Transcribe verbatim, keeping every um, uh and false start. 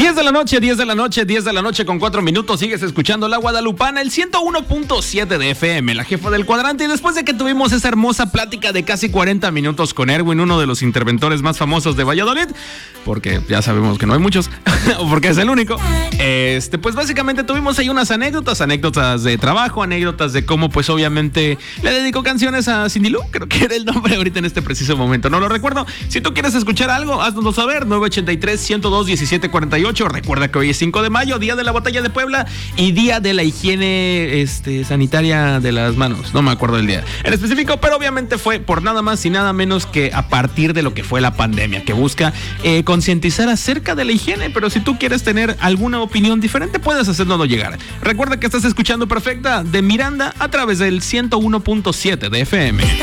diez de la noche, diez de la noche, diez de la noche con cuatro minutos. Sigues escuchando La Guadalupana, el ciento uno punto siete de F M, la jefa del cuadrante. Y después de que tuvimos esa hermosa plática de casi cuarenta minutos con Erwin, uno de los interventores más famosos de Valladolid, porque ya sabemos que no hay muchos, o porque es el único, este, pues básicamente tuvimos ahí unas anécdotas, anécdotas de trabajo, anécdotas de cómo pues obviamente le dedicó canciones a Cindy Lou, creo que era el nombre ahorita en este preciso momento, no lo recuerdo. Si tú quieres escuchar algo, haznoslo saber, nueve ochenta y tres, ciento dos, diecisiete cuarenta y ocho. Recuerda que hoy es cinco de mayo, día de la Batalla de Puebla y día de la higiene este, sanitaria de las manos. No me acuerdo del día en específico, pero obviamente fue por nada más y nada menos que a partir de lo que fue la pandemia, que busca eh, concientizar acerca de la higiene. Pero si tú quieres tener alguna opinión diferente, puedes hacérnoslo llegar. Recuerda que estás escuchando Perfecta de Miranda a través del ciento uno punto siete de F M.